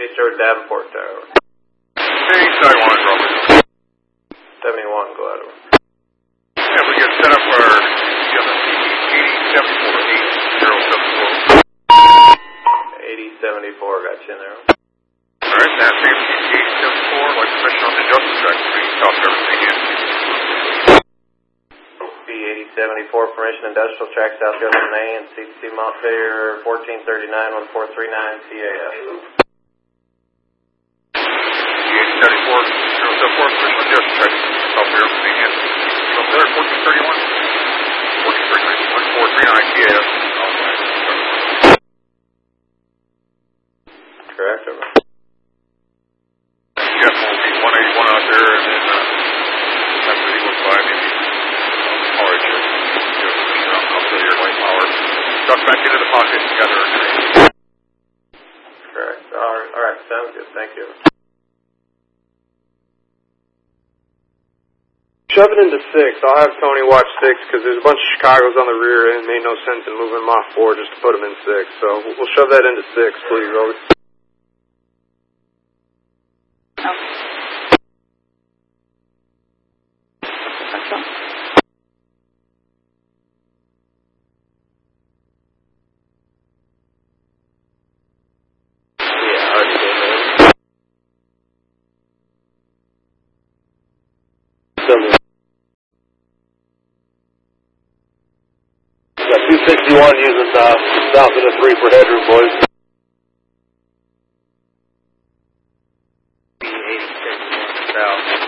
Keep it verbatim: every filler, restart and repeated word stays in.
George Davenport Tower. Hey, seventy-one, drop it. seventy-one, go ahead. Yeah, we get set up for eighty seventy-four, eight zero seven four. eighty seventy-four, got you in there. Alright, that's eighty seventy-four, like permission on the industrial track between South River City and B eighty seventy-four, permission industrial track South Jefferson A and C T C Montpelier fourteen thirty-nine, one four three nine C A F. eighty seventy-four, zero seven four, permission on the industrial track South River City and Montpelier fourteen thirty-one, fourteen thirty-nine, one four three nine C A F. Correct, over. Jeff will be one eighty-one out there, and then uh, after he goes by, maybe power check. I'll fill your light power. Duck back into the pocket together. Correct. All right, all right, sounds good. Thank you. Shove it into six. I'll have Tony watch six because there's a bunch of Chicagos on the rear end. Made no sense in moving them off four just to put them in six. So we'll shove that into six, please, Robert. two sixty-one using uh, south of the three for headroom, boys.